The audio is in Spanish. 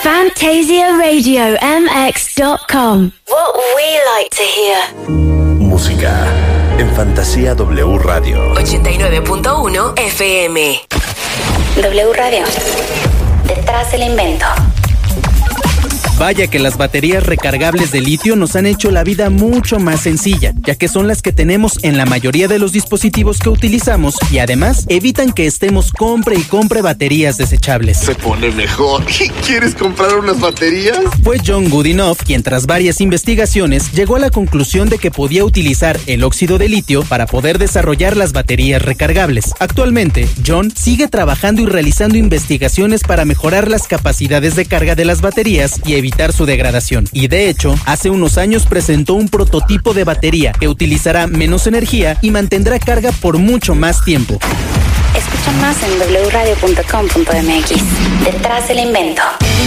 FantasiaRadioMX.com. What we like to hear. Música en Fantasía W Radio 89.1 FM. W Radio. Detrás del invento. Vaya que las baterías recargables de litio nos han hecho la vida mucho más sencilla, ya que son las que tenemos en la mayoría de los dispositivos que utilizamos y además evitan que estemos compre y compre baterías desechables. Se pone mejor. ¿Quieres comprar unas baterías? Fue John Goodenough quien tras varias investigaciones llegó a la conclusión de que podía utilizar el óxido de litio para poder desarrollar las baterías recargables. Actualmente, John sigue trabajando y realizando investigaciones para mejorar las capacidades de carga de las baterías y evitar su degradación. Y de hecho, hace unos años presentó un prototipo de batería que utilizará menos energía y mantendrá carga por mucho más tiempo. Escucha más en wradio.com.mx. Detrás del invento.